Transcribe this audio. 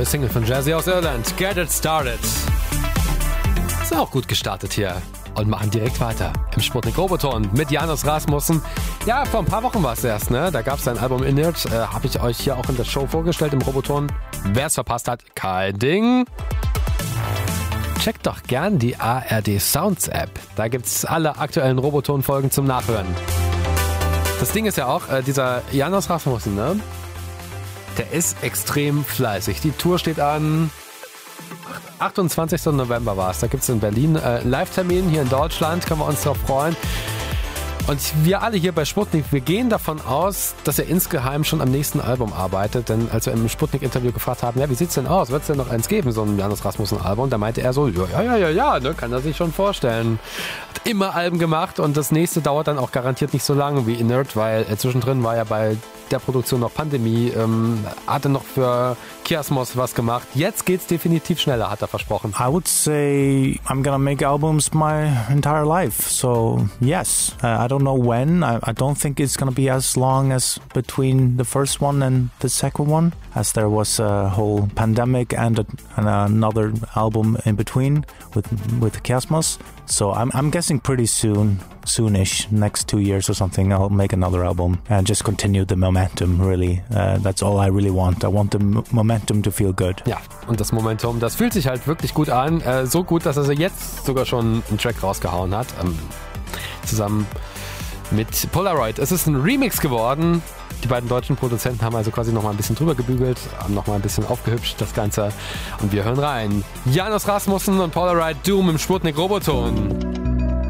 neue Single von Jazzy aus Irland, Get It Started. Ist auch gut gestartet hier und machen direkt weiter im Sputnik Roboton mit Janus Rasmussen. Ja, vor ein paar Wochen war es erst, ne? Da gab es sein Album Inert, habe ich euch hier auch in der Show vorgestellt im Roboton. Wer es verpasst hat, kein Ding. Checkt doch gern die ARD Sounds App. Da gibt's alle aktuellen Roboton-Folgen zum Nachhören. Das Ding ist ja auch, dieser Janus Rasmussen, ne? Der ist extrem fleißig. Die Tour steht an. 28. November war es. Da gibt es in Berlin einen Live-Termin hier in Deutschland. Können wir uns darauf freuen. Und wir alle hier bei Sputnik, wir gehen davon aus, dass er insgeheim schon am nächsten Album arbeitet. Denn als wir im Sputnik-Interview gefragt haben, ja, wie sieht's denn aus? Wird es denn noch eins geben, so ein Janus Rasmussen-Album? Da meinte er so, ja, ne, kann er sich schon vorstellen. Hat immer Alben gemacht und das nächste dauert dann auch garantiert nicht so lange wie Inert, weil zwischendrin war ja bei der Produktion noch Pandemie, hatte noch für Kiasmos was gemacht. Jetzt geht's definitiv schneller, hat er versprochen. I would say I'm gonna make albums my entire life. So yes, I don't know when. I don't think it's gonna be as long as between the first one and the second one, as there was a whole pandemic and another album in between with Kiasmos. So I'm guessing pretty soonish, next 2 years or something, I'll make another album and just continue the momentum, really. That's all I really want. I want the momentum to feel good. Ja, und das Momentum, das fühlt sich halt wirklich gut an. So gut, dass er jetzt sogar schon einen Track rausgehauen hat. Zusammen mit Polaroid. Es ist ein Remix geworden. Die beiden deutschen Produzenten haben also quasi nochmal ein bisschen drüber gebügelt, haben nochmal ein bisschen aufgehübscht das Ganze. Und wir hören rein. Janus Rasmussen und Polaroid Doom im Sputnik Roboton.